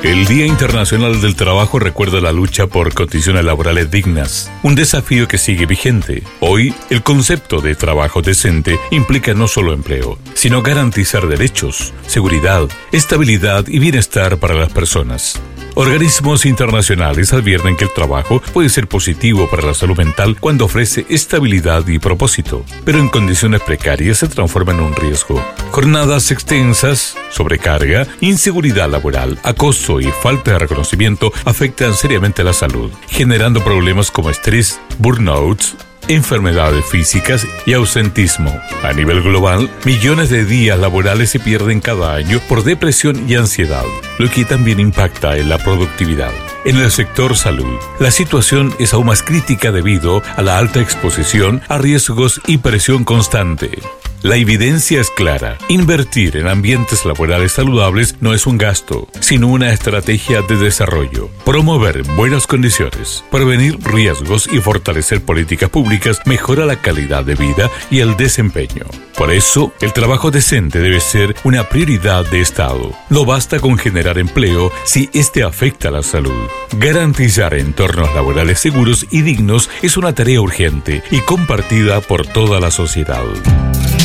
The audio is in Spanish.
El Día Internacional del Trabajo recuerda la lucha por condiciones laborales dignas, un desafío que sigue vigente. Hoy, el concepto de trabajo decente implica no solo empleo, sino garantizar derechos, seguridad, estabilidad y bienestar para las personas. Organismos internacionales advierten que el trabajo puede ser positivo para la salud mental cuando ofrece estabilidad y propósito, pero en condiciones precarias se transforma en un riesgo. Jornadas extensas, sobrecarga, inseguridad laboral, acoso y falta de reconocimiento afectan seriamente la salud, generando problemas como estrés, burnouts, enfermedades físicas y ausentismo. A nivel global, millones de días laborales se pierden cada año por depresión y ansiedad, lo que también impacta en la productividad. En el sector salud, la situación es aún más crítica debido a la alta exposición a riesgos y presión constante. La evidencia es clara. Invertir en ambientes laborales saludables no es un gasto, sino una estrategia de desarrollo. Promover buenas condiciones, prevenir riesgos y fortalecer políticas públicas mejora la calidad de vida y el desempeño. Por eso, el trabajo decente debe ser una prioridad de Estado. No basta con generar empleo si este afecta a la salud. Garantizar entornos laborales seguros y dignos es una tarea urgente y compartida por toda la sociedad.